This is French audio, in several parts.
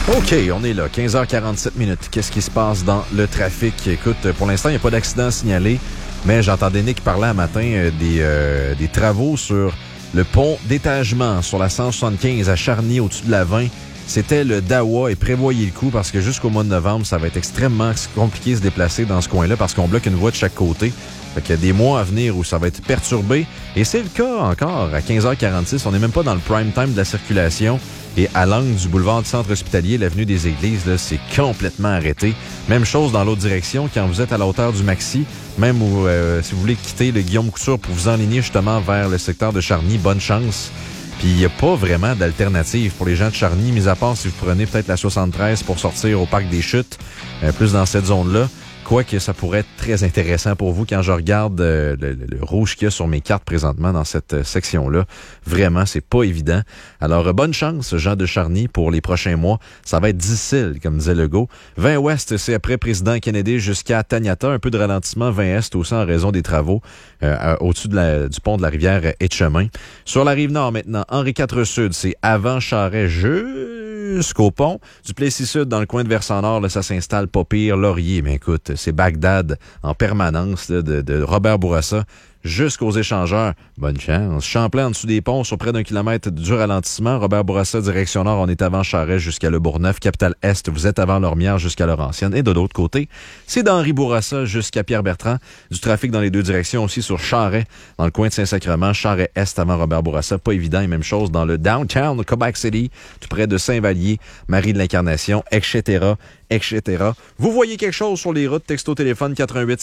OK, on est là, 15h47 minutes. Qu'est-ce qui se passe dans le trafic? Écoute, pour l'instant, il n'y a pas d'accident signalé, mais j'entendais Nick parler un matin des travaux sur le pont d'étagement sur la 175 à Charny, au-dessus de la 20. C'était le Dawa et prévoyez le coup parce que jusqu'au mois de novembre, ça va être extrêmement compliqué de se déplacer dans ce coin-là parce qu'on bloque une voie de chaque côté. Fait qu'il y a des mois à venir où ça va être perturbé. Et c'est le cas encore à 15h46. On n'est même pas dans le prime time de la circulation. Et à l'angle du boulevard du Centre hospitalier, l'avenue des Églises, là, c'est complètement arrêté. Même chose dans l'autre direction, quand vous êtes à la hauteur du Maxi, même où, si vous voulez quitter le Guillaume Couture pour vous enligner justement vers le secteur de Charny, bonne chance. Puis il n'y a pas vraiment d'alternative pour les gens de Charny, mis à part si vous prenez peut-être la 73 pour sortir au Parc des Chutes, plus dans cette zone-là. Quoique ça pourrait être très intéressant pour vous quand je regarde le rouge qu'il y a sur mes cartes présentement dans cette section-là. Vraiment, c'est pas évident. Alors, bonne chance, Jean de Charny, pour les prochains mois. Ça va être difficile, comme disait Legault. 20 Ouest, c'est après Président Kennedy jusqu'à Taniata. Un peu de ralentissement. 20 Est aussi en raison des travaux au-dessus du pont de la rivière Etchemin. Sur la Rive-Nord, maintenant, Henri IV Sud, c'est avant Charest jusqu'au pont. Du Plessis-Sud, dans le coin de Versant-Nord, là, ça s'installe pas pire. Laurier, mais écoute, c'est Bagdad en permanence là, de Robert Bourassa jusqu'aux échangeurs. Bonne chance. Champlain en dessous des ponts sur près d'1 kilomètre du ralentissement. Robert Bourassa, direction nord, on est avant Charest jusqu'à Le Bourgneuf. Capitale Est, vous êtes avant Lormière jusqu'à Laurentienne. Et de l'autre côté, c'est d'Henri Bourassa jusqu'à Pierre-Bertrand. Du trafic dans les deux directions aussi sur Charest, dans le coin de Saint-Sacrement. Charest-Est avant Robert Bourassa. Pas évident. Et même chose dans le downtown de Quebec City, tout près de Saint-Vallier, Marie de l'Incarnation, etc., etc. Vous voyez quelque chose sur les routes, texto téléphone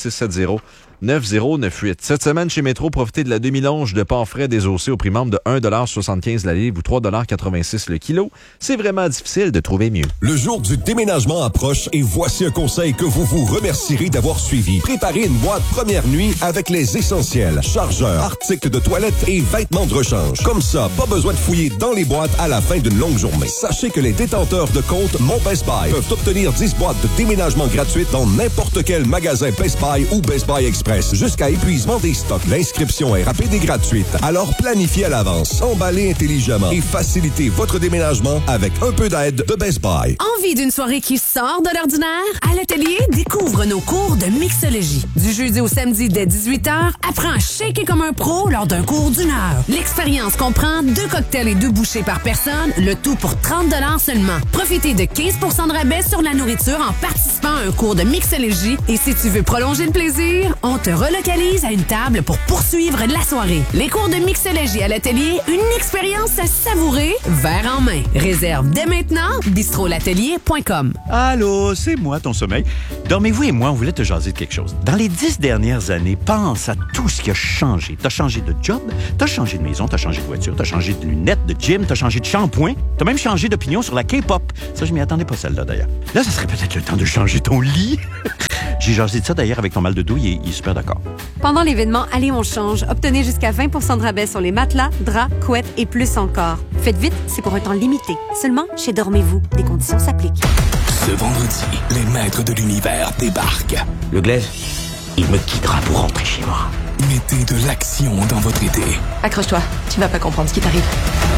88-670-9098. Cette semaine, chez Métro, profitez de la demi-longe de porc frais désossé au prix membre de 1,75 la livre ou 3,86 le kilo. C'est vraiment difficile de trouver mieux. Le jour du déménagement approche et voici un conseil que vous vous remercierez d'avoir suivi. Préparez une boîte première nuit avec les essentiels, chargeurs, articles de toilette et vêtements de rechange. Comme ça, pas besoin de fouiller dans les boîtes à la fin d'une longue journée. Sachez que les détenteurs de compte Mon Best Buy peuvent obtenir 10 boîtes de déménagement gratuites dans n'importe quel magasin Best Buy ou Best Buy Express jusqu'à épuisement des stocks. L'inscription est rapide et gratuite. Alors planifiez à l'avance, emballez intelligemment et facilitez votre déménagement avec un peu d'aide de Best Buy. Envie d'une soirée qui sort de l'ordinaire? À l'atelier, découvre nos cours de mixologie. Du jeudi au samedi dès 18h, apprends à shaker comme un pro lors d'un cours d'1 heure. L'expérience comprend 2 cocktails et 2 bouchées par personne, le tout pour 30$ seulement. Profitez de 15% de rabais sur la nourriture en participant à un cours de mixologie. Et si tu veux prolonger le plaisir, on te relocalise à une table pour poursuivre la soirée. Les cours de mixologie à l'atelier, une expérience à savourer, verre en main. Réserve dès maintenant, bistrolatelier.com. Allô, c'est moi, ton sommeil. Dormez-vous et moi, on voulait te jaser de quelque chose. Dans les 10 dernières années, pense à tout ce qui a changé. T'as changé de job, t'as changé de maison, t'as changé de voiture, t'as changé de lunettes, de gym, t'as changé de shampoing, t'as même changé d'opinion sur la K-pop. Ça, je m'y attendais pas, celle-là, d'ailleurs. Là, ça serait peut-être le temps de changer ton lit. J'ai jasé de ça, d'ailleurs, avec ton mal de dos, il est super d'accord. Pendant l'événement Allez, on change, obtenez jusqu'à 20% de rabais sur les matelas, draps, couettes et plus encore. Faites vite, c'est pour un temps limité. Seulement chez Dormez-vous. Des conditions s'appliquent. Ce vendredi, les maîtres de l'univers débarquent. Le glaive, il me quittera pour rentrer chez moi. Mettez de l'action dans votre été. Accroche-toi, tu vas pas comprendre ce qui t'arrive.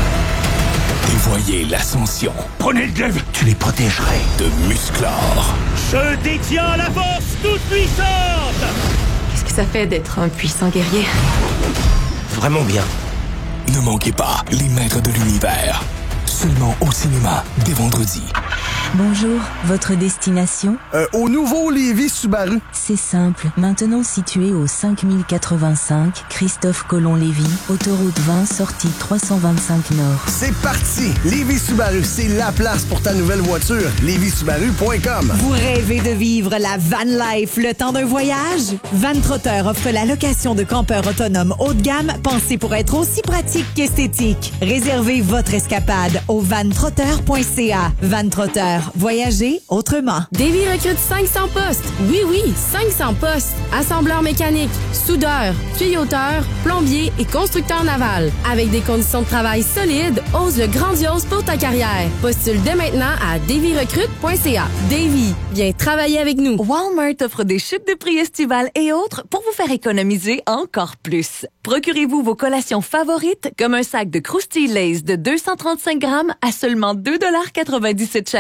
Et voyez l'ascension. Prenez le glaive, tu les protégerais. De Musclor. Je détiens la force toute puissante. Qu'est-ce que ça fait d'être un puissant guerrier? Vraiment bien. Ne manquez pas les maîtres de l'univers. Seulement au cinéma, dès vendredi. Bonjour, votre destination? Au nouveau Lévis Subaru. C'est simple. Maintenant situé au 5085 Christophe Colomb-Lévis, autoroute 20, sortie 325 Nord. C'est parti! Lévis Subaru, c'est la place pour ta nouvelle voiture. LévisSubaru.com. Vous rêvez de vivre la van life le temps d'un voyage? Van Trotter offre la location de campeurs autonomes haut de gamme pensés pour être aussi pratique qu'esthétique. Réservez votre escapade au vantrotter.ca. Van Trotter. Voyager autrement. Davy recrute 500 postes. Oui, 500 postes. Assembleur mécanique, soudeur, tuyauteur, plombier et constructeur naval. Avec des conditions de travail solides, ose le grandiose pour ta carrière. Postule dès maintenant à davyrecrute.ca. Davy, viens travailler avec nous. Walmart offre des chutes de prix estivales et autres pour vous faire économiser encore plus. Procurez-vous vos collations favorites comme un sac de Krusty Lays de 235 grammes à seulement 2,97$ chacun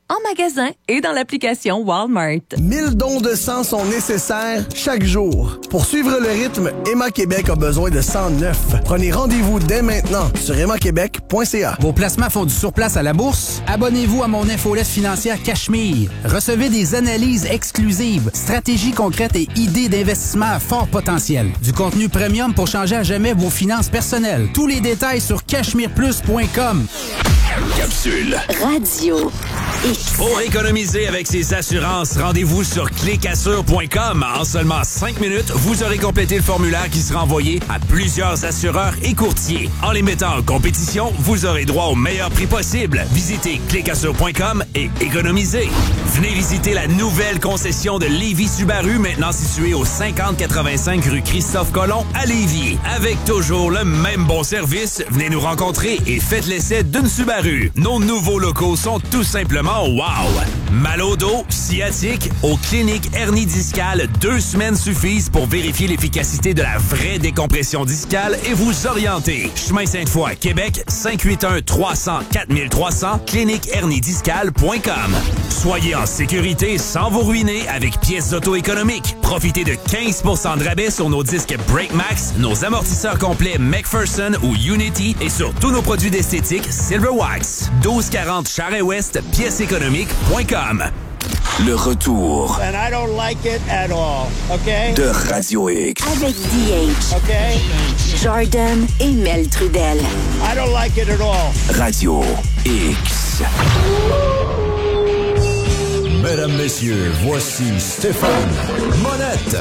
en magasin et dans l'application Walmart. 1000 dons de sang sont nécessaires chaque jour. Pour suivre le rythme, Emma Québec a besoin de sang neuf. Prenez rendez-vous dès maintenant sur emmaquebec.ca. Vos placements font du surplace à la bourse? Abonnez-vous à mon infolette financière Cachemire. Recevez des analyses exclusives, stratégies concrètes et idées d'investissement à fort potentiel. Du contenu premium pour changer à jamais vos finances personnelles. Tous les détails sur cachemireplus.com. Capsule Radio X. Pour économiser avec ses assurances, rendez-vous sur clicassure.com. En seulement 5 minutes, vous aurez complété le formulaire qui sera envoyé à plusieurs assureurs et courtiers. En les mettant en compétition, vous aurez droit au meilleur prix possible. Visitez clicassure.com et économisez. Venez visiter la nouvelle concession de Lévis Subaru, maintenant située au 5085 rue Christophe Colomb à Lévis. Avec toujours le même bon service, venez nous rencontrer et faites l'essai d'une Subaru. Nos nouveaux locaux sont tout simplement wow! Mal au dos, sciatique, aux cliniques hernie discale, 2 semaines suffisent pour vérifier l'efficacité de la vraie décompression discale et vous orienter. Chemin Sainte-Foy, Québec, 581-300-4300, cliniquehernidiscale.com. Soyez en sécurité sans vous ruiner avec pièces auto économiques. Profitez de 15% de rabais sur nos disques BrakeMax, nos amortisseurs complets McPherson ou Unity et sur tous nos produits d'esthétique Silverwax. 1240 Charest-Ouest, pièceséconomique.com. Le retour And I don't like it at all, okay? de Radio X. Avec DH. Okay? Jordan et Mel Trudel. I don't like it at all. Radio X. Mesdames, messieurs, voici Stéphane Monette.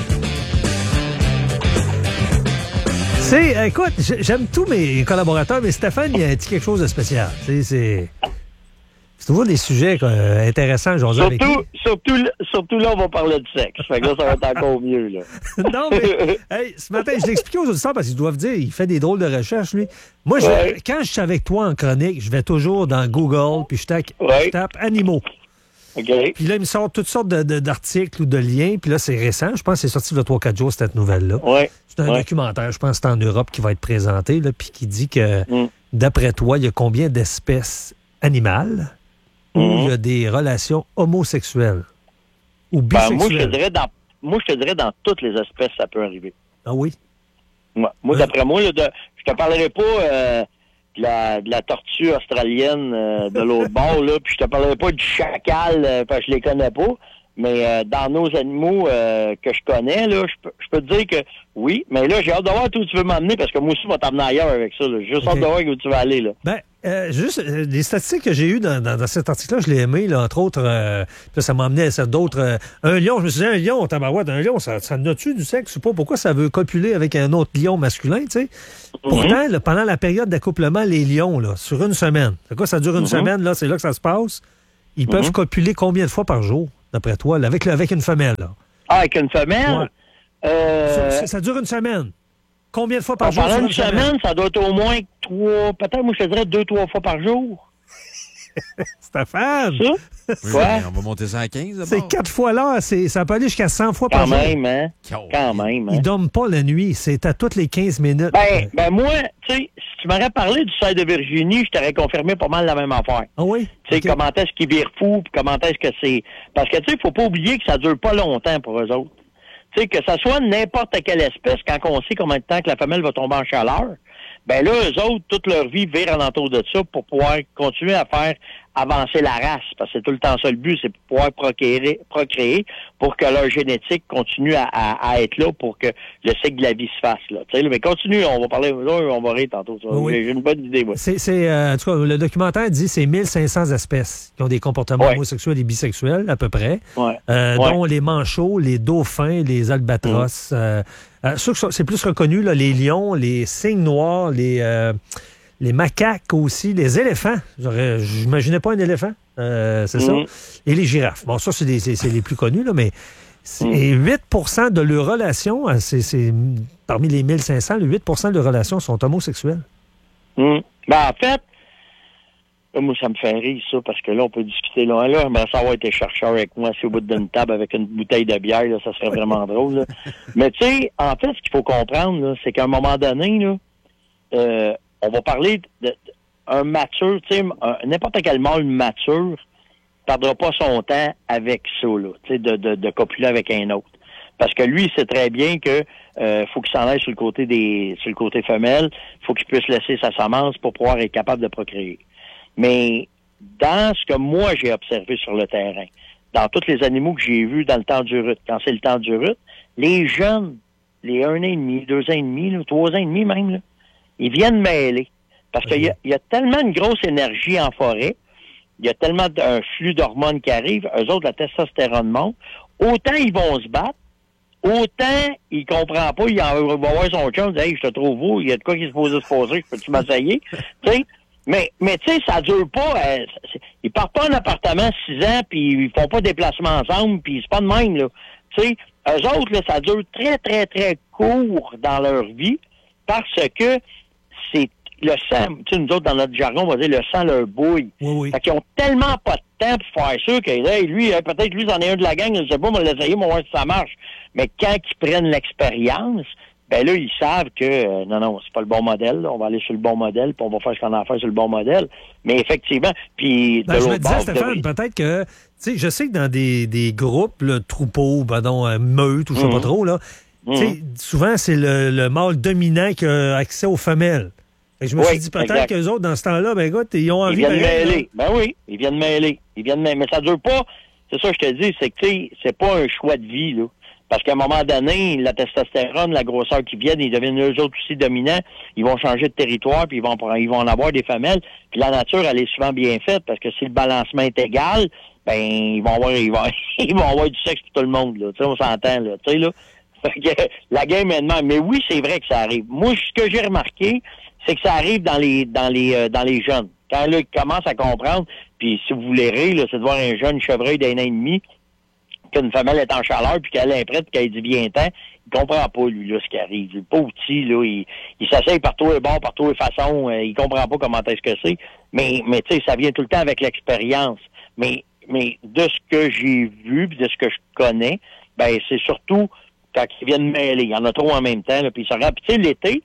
Écoute, j'aime tous mes collaborateurs, mais Stéphane, il a dit quelque chose de spécial. C'est toujours des sujets intéressants, j'ose avec lui. Surtout là, on va parler de sexe. Fait que là, ça va être encore mieux, là. Non, mais ce matin, je l'ai expliqué aux auditeurs parce qu'ils doivent dire, il fait des drôles de recherches, lui. Moi, quand je suis avec toi en chronique, je vais toujours dans Google, puis je tape animaux. Okay. Puis là, il me sort toutes sortes d'articles ou de liens. Puis là, c'est récent. Je pense que c'est sorti il y a 3-4 jours, cette nouvelle-là. Ouais. C'est un documentaire, je pense que c'est en Europe qui va être présenté, là, puis qui dit que, d'après toi, il y a combien d'espèces animales où il y a des relations homosexuelles ou bisexuelles? Moi, je te dirais dans toutes les espèces, ça peut arriver. Ah oui? Moi, d'après moi, je te parlerai pas de la tortue australienne de l'autre bord, là, puis je te parlerai pas du chacal, parce que je les connais pas. Mais dans nos animaux que je connais, là, je peux te dire que oui, mais là, j'ai hâte de voir où tu veux m'emmener, parce que moi aussi, je vais t'emmener ailleurs avec ça. J'ai juste hâte de voir où tu vas aller. Là. Juste, les statistiques que j'ai eues dans cet article-là, je l'ai aimé, là, entre autres, ça m'a amené à d'autres. Un lion, je me suis dit, un lion, tabarouette, un lion, ça note-tu du sexe? Je sais pas pourquoi ça veut copuler avec un autre lion masculin, tu sais. Pourtant, là, pendant la période d'accouplement, les lions, là, sur une semaine, c'est quoi, ça dure une semaine, là, c'est là que ça se passe, ils peuvent copuler combien de fois par jour, d'après toi, là, avec une femelle, là? Ah, avec une femelle? Ouais. Ça dure une semaine. Combien de fois par jour? Pendant une semaine, ça doit être au moins 3, peut-être, moi, je te dirais 2-3 fois par jour. Stéphane! Ça? Oui, on va monter ça à 15 d'abord. C'est 4 fois l'heure. Ça peut aller jusqu'à 100 fois par jour. Quand même, hein? Ils dorment pas la nuit. C'est à toutes les 15 minutes. Ben moi, tu sais, si tu m'aurais parlé du cerf de Virginie, je t'aurais confirmé pas mal la même affaire. Ah oui? Tu sais, comment est-ce qu'ils virent fous, puis comment est-ce que c'est... Parce que, tu sais, il faut pas oublier que ça dure pas longtemps pour eux autres. Tu sais, que ça soit n'importe quelle espèce, quand on sait combien de temps que la femelle va tomber en chaleur, ben là, eux autres, toute leur vie, virent alentour de ça pour pouvoir continuer à faire avancer la race. Parce que c'est tout le temps ça le but, c'est pour pouvoir procréer pour que leur génétique continue à être là pour que le cycle de la vie se fasse. Là. Tu sais, mais continue, on va parler, là, on va rire tantôt. Oui. J'ai une bonne idée, moi. En tout cas, le documentaire dit que c'est 1500 espèces qui ont des comportements homosexuels et bisexuels, à peu près, dont les manchots, les dauphins, les albatros. C'est plus reconnu, là, les lions, les cygnes noirs, les macaques aussi, les éléphants. J'imaginais pas un éléphant, c'est ça. Et les girafes. Bon, ça, c'est les plus connus, là, mais 8% de leurs relations, c'est parmi les 1500, 8% de leurs relations sont homosexuelles. Ben, en fait, moi, ça me fait rire, ça, parce que là, on peut discuter loin. Là, j'aimerais savoir été chercheur avec moi, si au bout d'une table avec une bouteille de bière, là, ça serait vraiment drôle. Là. Mais tu sais, en fait, ce qu'il faut comprendre, là, c'est qu'à un moment donné, là, on va parler d'un mature, tu sais, n'importe quel mâle mature, perdra pas son temps avec ça, là, tu sais, de copuler avec un autre. Parce que lui, il sait très bien que faut qu'il s'en aille sur le côté femelle, faut qu'il puisse laisser sa semence pour pouvoir être capable de procréer. Mais dans ce que moi j'ai observé sur le terrain, dans tous les animaux que j'ai vus dans le temps du rut, quand c'est le temps du rut, les jeunes, les 1 an et demi, 2 ans et demi, 3 ans et demi même, là, ils viennent mêler. Parce qu'il y a tellement une grosse énergie en forêt, il y a tellement un flux d'hormones qui arrive, eux autres, la testostérone monte, autant ils vont se battre, autant il comprend pas, il va voir son chum, il dit « Hey, je te trouve beau, il y a de quoi qui se pose se poser, peux-tu m'essayer? » Tu sais, mais tu sais, ça dure pas, ils partent pas en appartement 6 ans, puis ils font pas de déplacement ensemble, puis c'est pas de même, là. Tu sais, eux autres, là, ça dure très, très, très court dans leur vie, parce que c'est le sang, tu sais, nous autres, dans notre jargon, on va dire le sang leur bouille. Oui. Fait qu'ils ont tellement pas de temps pour faire ça que, hey, lui, peut-être lui, c'en est un de la gang, je sais pas, on va l'essayer, on va voir si ça marche. Mais quand ils prennent l'expérience, ben là, ils savent que, non, c'est pas le bon modèle, là. On va aller sur le bon modèle, puis on va faire ce qu'on a à faire sur le bon modèle. Mais effectivement, puis de je l'autre me disais, bord, Stéphane, peut-être que, tu sais, je sais que dans des groupes, là, troupeaux, meutes, ou je sais pas trop, là, tu sais, souvent, c'est le mâle dominant qui a accès aux femelles. Et je me suis dit, peut-être qu'eux autres, dans ce temps-là, ben écoute, ils ont envie de mêler. Ben oui, ils viennent mêler. Mais ça dure pas. C'est ça que je te dis, c'est que, tu sais, c'est pas un choix de vie, là. Parce qu'à un moment donné, la testostérone, la grosseur qui viennent, ils deviennent eux autres aussi dominants. Ils vont changer de territoire, puis ils vont en avoir des femelles. Puis la nature, elle est souvent bien faite, parce que si le balancement est égal, ben, ils vont avoir du sexe pour tout le monde, là. Tu sais, on s'entend, là. Tu sais, là. Fait que la game est de même. Mais oui, c'est vrai que ça arrive. Moi, ce que j'ai remarqué, c'est que ça arrive dans les jeunes. Quand là, ils commencent à comprendre, puis si vous verrez, là, c'est de voir un jeune chevreuil d'1 an et demi, qu'une femelle est en chaleur, puis qu'elle est prête, puis qu'elle dit viens-t'en, il comprend pas, lui, là, ce qui arrive. Le pauvre petit, là, il s'essaye par tous les bords, par toutes les façons, il comprend pas comment est-ce que c'est. Mais tu sais, ça vient tout le temps avec l'expérience. Mais de ce que j'ai vu, puis de ce que je connais, ben, c'est surtout quand ils viennent mêler. Il y en a trop en même temps, là, puis ils se regardent. Puis tu sais, l'été,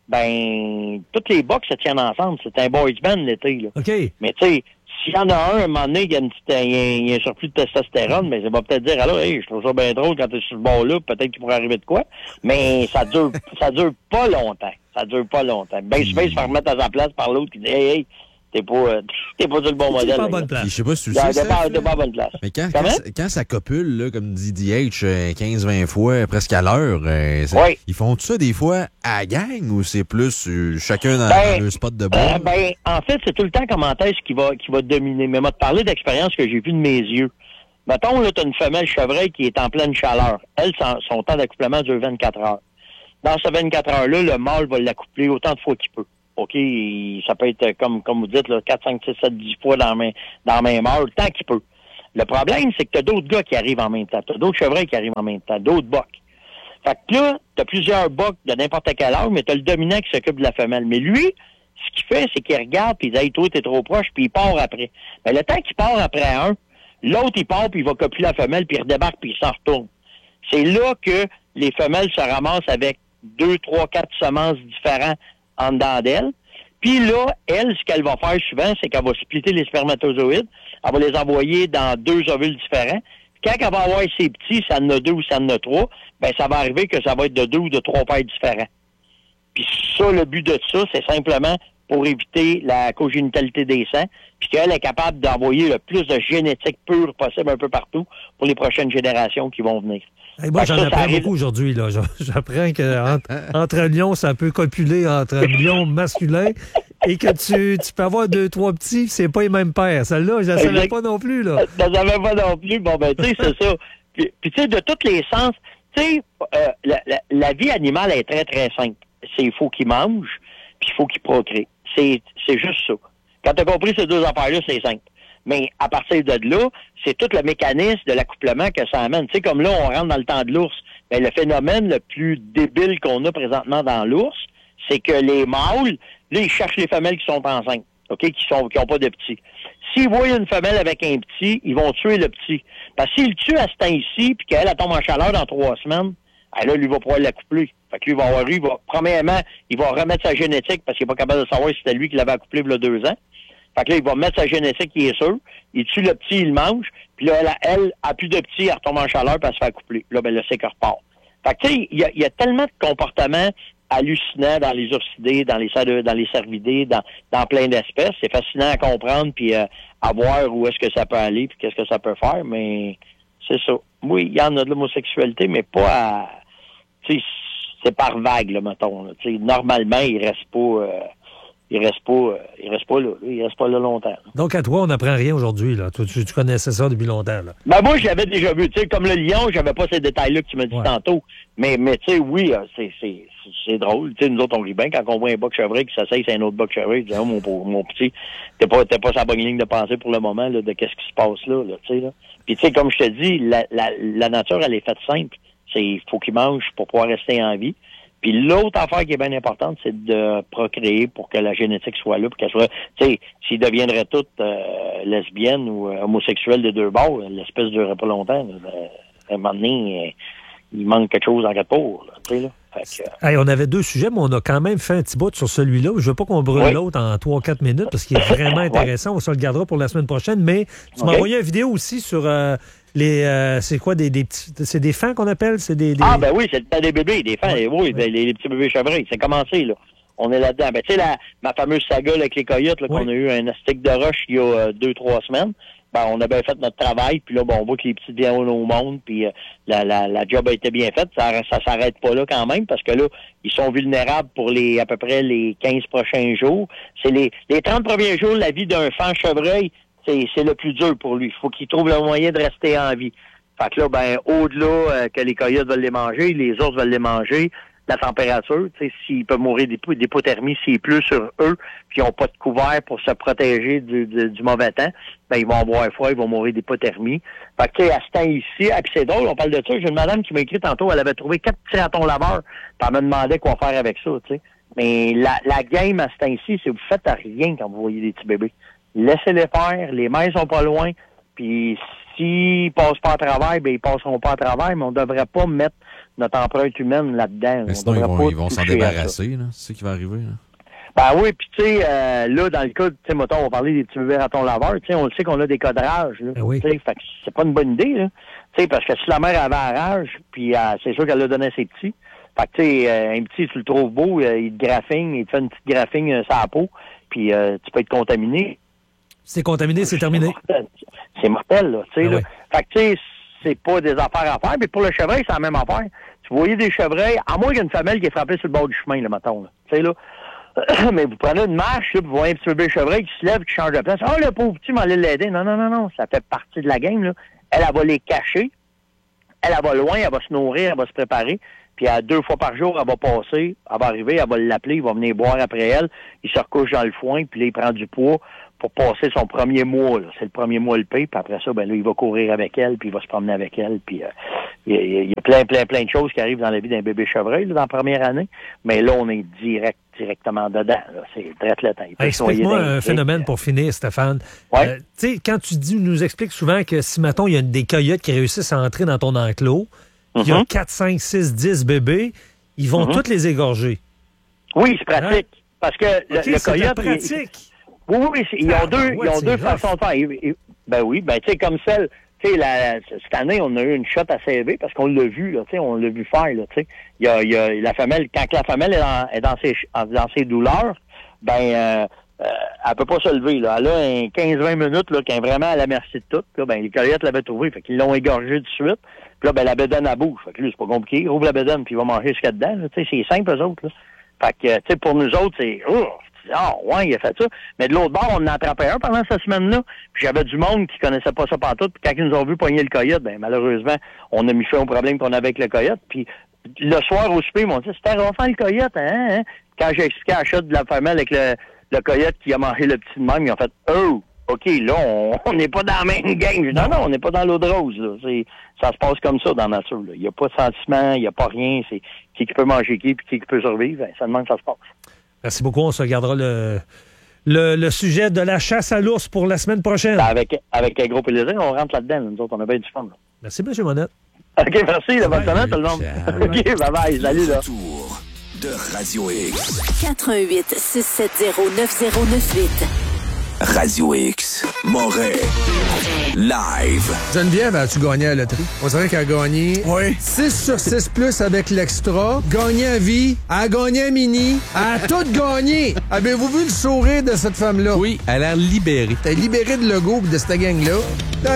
ben, toutes les box se tiennent ensemble. C'est un boys band l'été, là. OK. Mais tu sais, s'il y en a un moment donné, il y a un surplus de testostérone, mais ça va peut-être dire, alors, hey, je trouve ça bien drôle quand tu es sur ce bord-là, peut-être qu'il pourrait arriver de quoi. Mais ça dure pas longtemps. Ça dure pas longtemps. Ben, je vais se faire remettre à sa place par l'autre qui dit, hey, t'es pas sur le bon modèle. T'es pas à bonne place. Je sais pas si tu sais, t'es pas à bonne place. Mais quand ça copule, là, comme dit DH, 15-20 fois, presque à l'heure, ils font ça des fois à la gang ou c'est plus chacun dans le spot de bord? En fait, c'est tout le temps comment est-ce qui va dominer. Mais moi, te parler d'expérience que j'ai vue de mes yeux. Mettons, là, t'as une femelle chevreuil qui est en pleine chaleur. Elle, son temps d'accouplement dure 24 heures. Dans ces 24 heures-là, le mâle va l'accoupler autant de fois qu'il peut. OK, ça peut être, comme vous dites, là, 4, 5, 6, 7, 10 fois dans la même heure, tant qu'il peut. Le problème, c'est que tu as d'autres gars qui arrivent en même temps. Tu as d'autres chevreuils qui arrivent en même temps, d'autres bocs. Fait que là, tu as plusieurs bocs de n'importe quelle heure, mais tu as le dominant qui s'occupe de la femelle. Mais lui, ce qu'il fait, c'est qu'il regarde, puis il dit « Hey, toi, t'es trop proche », puis il part après. Mais le temps qu'il part après un, l'autre, il part, puis il va copuler la femelle, puis il redébarque, puis il s'en retourne. C'est là que les femelles se ramassent avec 2, 3, 4 semences différentes en dedans d'elle. Puis là, elle, ce qu'elle va faire souvent, c'est qu'elle va splitter les spermatozoïdes. Elle va les envoyer dans 2 ovules différents. Puis quand elle va avoir ses petits, ça en a 2 ou ça en a 3, ben ça va arriver que ça va être de 2 ou de 3 paires différents. Puis ça, le but de ça, c'est simplement pour éviter la congénitalité des sangs, puis qu'elle est capable d'envoyer le plus de génétique pure possible un peu partout pour les prochaines générations qui vont venir. Hey, moi, j'en apprends beaucoup aujourd'hui. Là. J'apprends qu'entre lions, ça peut copuler entre lions masculins et que tu peux avoir 2, 3 petits, c'est pas les mêmes paires. Celle-là, je ne savais pas non plus. Là. Je ne savais pas non plus. Bon, ben, tu sais, c'est ça. Puis tu sais, de tous les sens, tu sais, la vie animale est très, très simple. C'est il faut qu'il mange, puis il faut qu'il procrée. C'est juste ça. Quand tu as compris ces 2 affaires-là, c'est simple. Mais à partir de là, c'est tout le mécanisme de l'accouplement que ça amène. Tu sais, comme là, on rentre dans le temps de l'ours. Ben, le phénomène le plus débile qu'on a présentement dans l'ours, c'est que les mâles, là, ils cherchent les femelles qui sont enceintes, OK, qui ont pas de petits. S'ils voient une femelle avec un petit, ils vont tuer le petit. Parce que s'ils le tuent à ce temps-ci, puis qu'elle tombe en chaleur dans 3 semaines, là, lui va pouvoir l'accoupler. Fait que lui, premièrement, il va remettre sa génétique parce qu'il n'est pas capable de savoir si c'était lui qui l'avait accouplé il y a 2 ans. Fait que là, il va mettre sa génétique, il est sûr. Il tue le petit, il le mange. Puis là, elle a plus de petits, elle retombe en chaleur, puis elle se fait coupler. Là, ben, le c'est qu'elle repart. Fait que, tu sais, il y a tellement de comportements hallucinants dans les ursidés, dans les cervidés, dans plein d'espèces. C'est fascinant à comprendre, puis à voir où est-ce que ça peut aller, puis qu'est-ce que ça peut faire, mais c'est ça. Oui, il y en a de l'homosexualité, mais pas à... Tu sais, c'est par vague, là, mettons. Là. Normalement, il reste pas là longtemps. Là. Donc, à toi, on n'apprend rien aujourd'hui, là. Tu connaissais ça depuis longtemps, là. Ben, moi, je l'avais déjà vu. Tu sais, comme le lion, j'avais pas ces détails-là que tu m'as dit tantôt. Mais tu sais, oui, c'est drôle. Tu sais, nous autres, on rit bien quand on voit un boc chevreuil qui s'essaye, c'est un autre boc chevreuil. Tu dis, oh, mon petit, t'es pas sa bonne ligne de pensée pour le moment, là, de qu'est-ce qui se passe là, tu sais, là. Puis, tu sais, comme je te dis, la nature, elle est faite simple. Il faut qu'il mange pour pouvoir rester en vie. Puis l'autre affaire qui est bien importante, c'est de procréer pour que la génétique soit là, pour qu'elle soit... Tu sais, s'ils deviendraient toutes lesbiennes ou homosexuelles des deux bords, l'espèce ne durerait pas longtemps. À un moment donné, il manque quelque chose en quatre pour, tu sais, là. Hey, on avait 2 sujets, mais on a quand même fait un petit bout sur celui-là. Je veux pas qu'on brûle l'autre en 3-4 minutes parce qu'il est vraiment intéressant. On se le gardera pour la semaine prochaine. Mais tu m'as envoyé une vidéo aussi sur c'est quoi, des petits... C'est des fans qu'on appelle? C'est des... Ah, ben oui, c'est le temps des bébés, des fans. Oui, ben, les petits bébés chevreuils. C'est commencé, là. On est là-dedans. Ben, tu sais, ma fameuse saga là, avec les coyotes, là, qu'on a eu un astic de roche il y a 2-3 semaines. Ben, on a bien fait notre travail, puis là, bon, on voit que les petits viennent au monde, puis la job a été bien faite. Ça s'arrête pas là quand même, parce que là, ils sont vulnérables pour à peu près les 15 prochains jours. C'est les 30 premiers jours, la vie d'un fan chevreuil, c'est le plus dur pour lui. Il faut qu'il trouve le moyen de rester en vie. Fait que là, ben, au-delà que les coyotes veulent les manger, les ours veulent les manger, la température, tu sais, s'ils peuvent mourir d'hypothermie s'il pleut sur eux, puis ils n'ont pas de couvert pour se protéger du mauvais temps, ben ils vont avoir froid, ils vont mourir d'hypothermie. Fait que, tu sais, à ce temps-ici, puis c'est drôle, on parle de ça, j'ai une madame qui m'a écrit tantôt, elle avait trouvé 4 petits ratons laveurs, puis elle me demandait quoi faire avec ça, tu sais. Mais la game à ce temps-ci, c'est que vous faites rien quand vous voyez des petits bébés. Laissez-les faire, les mères sont pas loin, puis s'ils passent pas à travers, ben ils passeront pas à travers, mais on devrait pas mettre notre empreinte humaine là-dedans. Mais sinon, ils vont s'en débarrasser, là. C'est ce qui va arriver, là. Ben oui, puis tu sais, là, dans le cas, tu sais, mettons, on va parler des petits bébés ratons laveurs, tu sais, on le sait qu'on a des cadrages, là. Oui. Tu sais, fait que c'est pas une bonne idée, là. Tu sais, parce que si la mère avait un rage, puis c'est sûr qu'elle l'a donné à ses petits. Fait que, tu sais, un petit, tu le trouves beau, il te graffigne, il te fait une petite graffigne sur la peau, puis tu peux être contaminé. C'est contaminé, c'est terminé. C'est mortel, là, tu sais, là. Fait que, tu sais, c'est pas des affaires à faire, mais pour le chevreuil, c'est la même affaire. Si vous voyez des chevreuils, à moins qu'il y ait une femelle qui est frappée sur le bord du chemin, là, mettons, là. Tu sais, là. Mais vous prenez une marche, là, puis vous voyez un petit bébé chevreuil qui se lève, qui change de place. Oh, le pauvre petit, m'allait l'aider. Non. Ça fait partie de la game, là. Elle va les cacher. Elle va loin, elle va se nourrir, elle va se préparer. Puis à 2 fois par jour, elle va passer, elle va arriver, elle va l'appeler, il va venir boire après elle. Il se recouche dans le foin, puis là, il prend du poids pour passer son premier mois, là. C'est le premier mois le paye, puis après ça, ben là, il va courir avec elle, puis il va se promener avec elle, puis il y a plein de choses qui arrivent dans la vie d'un bébé chevreuil, là, dans la première année. Mais là, on est directement dedans, là. C'est très le temps. Explique-moi un phénomène pour finir, Stéphane. Ouais. Tu sais, quand tu nous expliques souvent que si, mettons, il y a des coyotes qui réussissent à entrer dans ton enclos, il y a 4, 5, 6, 10 bébés, ils vont tous les égorger. Oui, c'est pratique. Parce que le coyote... C'est pratique. Oui, ils ont deux façons de faire. Ben oui, ben tu sais, comme celle... Tu sais, cette année, on a eu une shot assez élevée parce qu'on l'a vu, là, tu sais, on l'a vu faire, là, tu sais. Il y a la femelle, quand la femelle est dans ses douleurs, ben... elle peut pas se lever, là. Elle a 15-20 minutes, là, qui est vraiment à la merci de tout. Là, ben, les coyotes l'avaient trouvé, fait qu'ils l'ont égorgé de suite. Puis là, ben, la bédaine à bouche. Fait que lui, c'est pas compliqué. Il ouvre la bédaine, puis il va manger ce qu'il y a dedans, là. Tu sais, c'est simple, eux autres, là. Fait que, tu sais, pour nous autres, c'est, ouais, il a fait ça. Mais de l'autre bord, on en a attrapé un pendant cette semaine-là. Puis j'avais du monde qui connaissait pas ça partout. Puis quand ils nous ont vu pogner le coyote, ben, malheureusement, on a mis fin au problème qu'on avait avec le coyote. Puis le soir au souper, ils m'ont dit, c'était faire le coyote, hein? Quand j'ai expliqué à la chute de la femelle avec le coyote qui a mangé le petit de même, ils ont fait « Oh, OK, là, on n'est pas dans la même gang. » Non, on n'est pas dans l'eau de rose. Là. Ça se passe comme ça dans la nature. Il n'y a pas de sentiment, il n'y a pas rien. C'est qui peut manger qui puis qui peut survivre. Ça demande que ça se passe. Merci beaucoup. On se regardera le sujet de la chasse à l'ours pour la semaine prochaine. Avec un gros plaisir, on rentre là-dedans. Nous autres, on a bien du fun. Là. Merci, M. Monette. OK, merci. Bonne semaine, tout le monde. OK, bye-bye. Salut, là. De Radio X. 88 670 9098. Radio X, Moret, live. Geneviève, as-tu gagné à la loterie? On dirait qu'elle a gagné 6 sur 6 plus avec l'extra. Gagné à vie, elle a gagné à mini, elle a tout gagné. Avez-vous vu le sourire de cette femme-là? Oui, elle a l'air libérée. T'es libéré de Legault et de cette gang-là.